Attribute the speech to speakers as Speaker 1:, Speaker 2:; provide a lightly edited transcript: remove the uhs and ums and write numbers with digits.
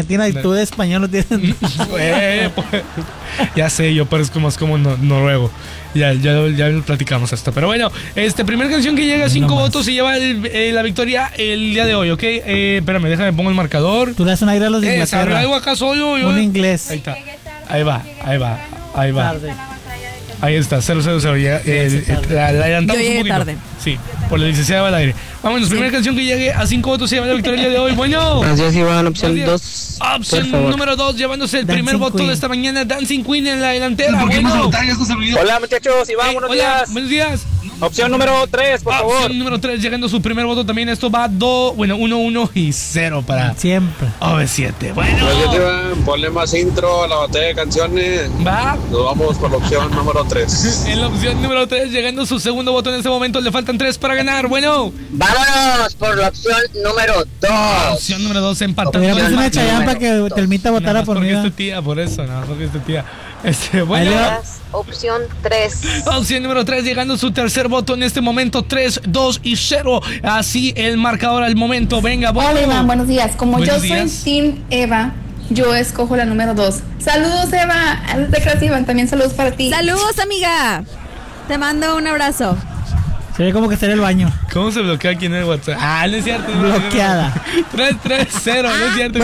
Speaker 1: Argentina y tú de español no tienes.
Speaker 2: Pues, ya sé, yo parezco más como noruego. Ya lo platicamos esto. Pero bueno, primera canción que llega a 5 votos se lleva la victoria el día de hoy, ¿ok? Espérame, déjame, pongo el marcador.
Speaker 1: Tú le das un aire a los de Inglaterra.
Speaker 2: ¿Algo acaso yo?
Speaker 1: Un inglés.
Speaker 2: Ahí está. Ahí va. Ahí está, 0-0-0. La adelantamos
Speaker 3: yo llegué
Speaker 2: un poquito.
Speaker 3: Tarde.
Speaker 2: Sí, por la licenciada al aire. Vámonos, primera canción que llegue a 5 votos se lleva la victoria el día de hoy. Bueno.
Speaker 4: Gracias, Iván. Opción 2.
Speaker 2: Opción número 2, llevándose el primer voto de esta mañana. Dancing Queen en la delantera. Bueno.
Speaker 4: Hola, muchachos. Iván, buenos días.
Speaker 2: Buenos días.
Speaker 4: Opción número 3, por favor.
Speaker 2: Opción número 3, llegando su primer voto también. Esto va 1-1 y 0 para
Speaker 1: siempre.
Speaker 2: OV7. Bueno.
Speaker 5: Ponle más intro a la batalla de canciones.
Speaker 2: Va.
Speaker 5: Nos vamos por la opción número 3.
Speaker 2: En la opción número 3, llegando su segundo voto en este momento. Le faltan 3 para ganar. Bueno.
Speaker 6: Vámonos por la opción número 2.
Speaker 2: Opción número 2, empatando.
Speaker 1: Hubiera una Chayanne para que Telmita votara por mí.
Speaker 2: Porque tía, por eso, nada, porque es tía. Bueno.
Speaker 6: Opción 3.
Speaker 2: Opción número 3, llegando su tercer voto en este momento. 3, 2 y 0. Así el marcador al momento. Venga, vamos.
Speaker 7: Hola, Iván, buenos días. Como
Speaker 2: Buenos
Speaker 7: yo
Speaker 2: días.
Speaker 7: soy Team Eva, yo escojo la número 2. Saludos, Eva. Antes de que Iván, también saludos para ti.
Speaker 3: Saludos, amiga. Te mando un abrazo.
Speaker 1: Se ve como que está en el baño.
Speaker 2: ¿Cómo se bloquea aquí en el WhatsApp? No es cierto.
Speaker 1: Bloqueada.
Speaker 2: 3-3-0, no es cierto.